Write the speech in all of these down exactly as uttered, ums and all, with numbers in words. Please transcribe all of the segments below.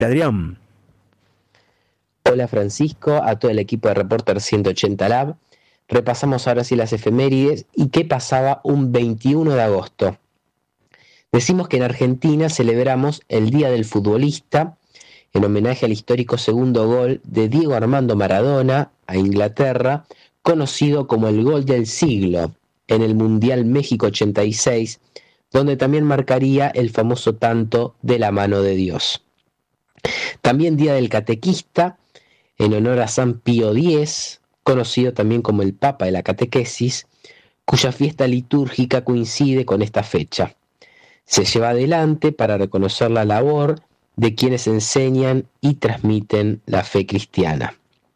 Adrián. Hola Francisco, a todo el equipo de Reporter ciento ochenta Lab. Repasamos ahora sí las efemérides y qué pasaba un veintiuno de agosto. Decimos que en Argentina celebramos el Día del Futbolista en homenaje al histórico segundo gol de Diego Armando Maradona a Inglaterra, conocido como el gol del siglo en el Mundial México ochenta y seis, donde también marcaría el famoso tanto de la mano de Dios. También Día del Catequista, en honor a San Pío X, conocido también como el Papa de la Catequesis, cuya fiesta litúrgica coincide con esta fecha. Se lleva adelante para reconocer la labor de quienes enseñan y transmiten la fe cristiana.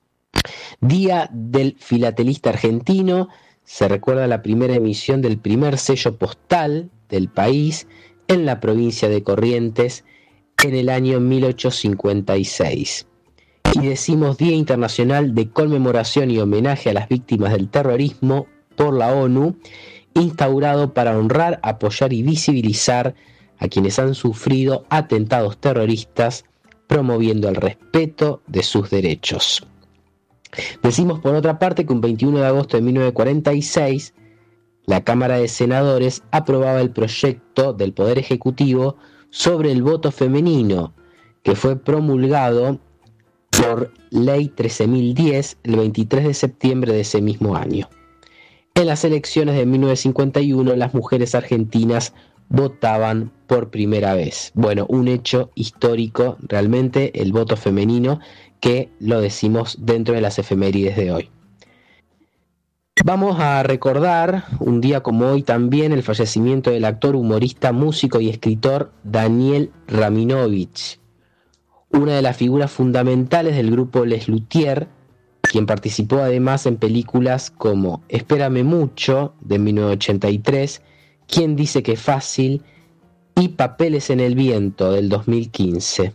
Día del Filatelista Argentino, se recuerda la primera emisión del primer sello postal del país en la provincia de Corrientes en el año mil ochocientos cincuenta y seis. Y decimos Día Internacional de Conmemoración y Homenaje a las Víctimas del Terrorismo por la ONU, instaurado para honrar, apoyar y visibilizar a quienes han sufrido atentados terroristas, promoviendo el respeto de sus derechos. Decimos por otra parte que un veintiuno de agosto de mil novecientos cuarenta y seis, la Cámara de Senadores aprobaba el proyecto del Poder Ejecutivo sobre el voto femenino, que fue promulgado por Ley trece mil diez el veintitrés de septiembre de ese mismo año. En las elecciones de mil novecientos cincuenta y uno, las mujeres argentinas votaban por primera vez. Bueno, un hecho histórico realmente, el voto femenino, que lo decimos dentro de las efemérides de hoy. Vamos a recordar un día como hoy también el fallecimiento del actor, humorista, músico y escritor Daniel Rabinovich, una de las figuras fundamentales del grupo Les Luthiers, quien participó además en películas como Espérame mucho, de mil novecientos ochenta y tres, ¿Quién dice que fácil? Y Papeles en el viento, del dos mil quince.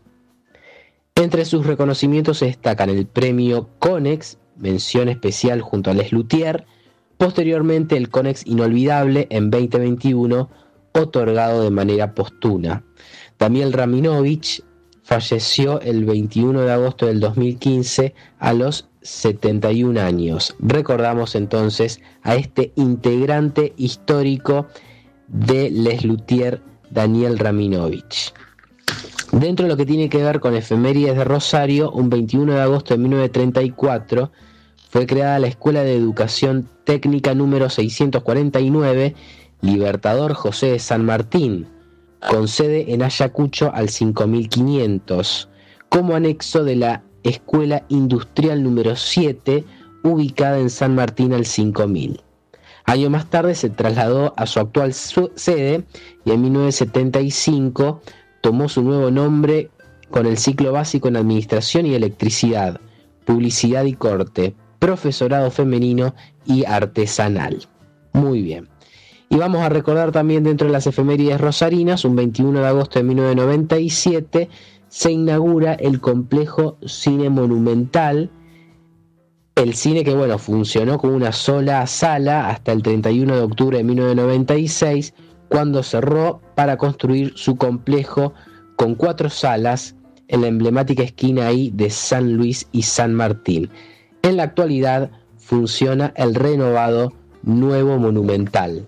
Entre sus reconocimientos se destacan el premio Conex, mención especial junto a Les Luthiers, posteriormente el Conex Inolvidable en veinte veintiuno, otorgado de manera póstuma. Daniel Rabinovich falleció el veintiuno de agosto del dos mil quince a los setenta y un años. Recordamos entonces a este integrante histórico de Les Luthiers, Daniel Rabinovich. Dentro de lo que tiene que ver con efemérides de Rosario, un veintiuno de agosto de mil novecientos treinta y cuatro fue creada la Escuela de Educación Técnica número seiscientos cuarenta y nueve, Libertador José de San Martín, con sede en Ayacucho al cinco mil quinientos, como anexo de la Escuela Industrial número siete, ubicada en San Martín al cinco mil. Año más tarde se trasladó a su actual su- sede y en mil novecientos setenta y cinco tomó su nuevo nombre con el ciclo básico en Administración y Electricidad, Publicidad y Corte, Profesorado Femenino y Artesanal. Muy bien. Y vamos a recordar también dentro de las efemérides rosarinas, un veintiuno de agosto de mil novecientos noventa y siete, se inaugura el complejo Cine Monumental, el cine que bueno funcionó con una sola sala hasta el treinta y uno de octubre de mil novecientos noventa y seis, cuando cerró para construir su complejo con cuatro salas en la emblemática esquina ahí de San Luis y San Martín. En la actualidad funciona el renovado Nuevo Monumental.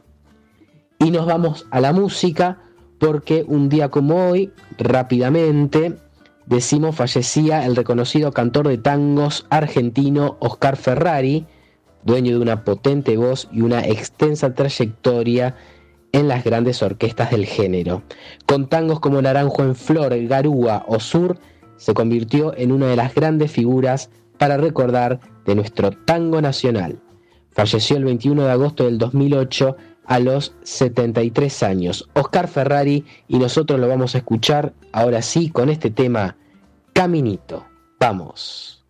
Y nos vamos a la música porque un día como hoy, rápidamente, decimos fallecía el reconocido cantor de tangos argentino Oscar Ferrari, dueño de una potente voz y una extensa trayectoria en las grandes orquestas del género. Con tangos como Naranjo en Flor, Garúa o Sur, se convirtió en una de las grandes figuras para recordar de nuestro tango nacional. Falleció el veintiuno de agosto del dos mil ocho a los setenta y tres años. Oscar Ferrari, y nosotros lo vamos a escuchar ahora sí con este tema, Caminito. Vamos.